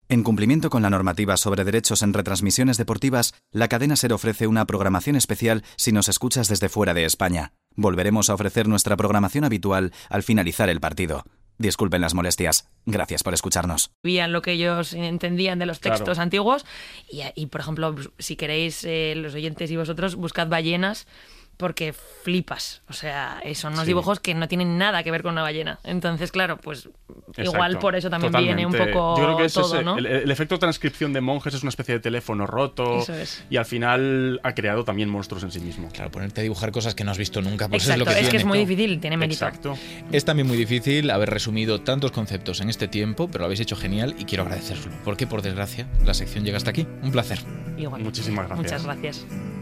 En cumplimiento con la normativa sobre derechos en retransmisiones deportivas, la cadena SER ofrece una programación especial si nos escuchas desde fuera de España. Volveremos a ofrecer nuestra programación habitual al finalizar el partido. Disculpen las molestias. Gracias por escucharnos. Veían lo que ellos entendían de los textos antiguos y, por ejemplo, si queréis, los oyentes y vosotros, buscad ballenas, porque flipas. O sea, son unos dibujos que no tienen nada que ver con una ballena. Entonces, claro, pues igual por eso también viene un poco Yo creo que es todo, ese, ¿no? el efecto transcripción de monjes es una especie de teléfono roto. Eso es. Y al final ha creado también monstruos en sí mismo. Claro, ponerte a dibujar cosas que no has visto nunca, pues Exacto, es lo que tiene. es muy difícil, tiene mérito. Exacto. Es también muy difícil haber resumido tantos conceptos en este tiempo, pero lo habéis hecho genial y quiero agradeceros, porque por desgracia la sección llega hasta aquí. Un placer. Igual. Muchísimas gracias. Muchas gracias.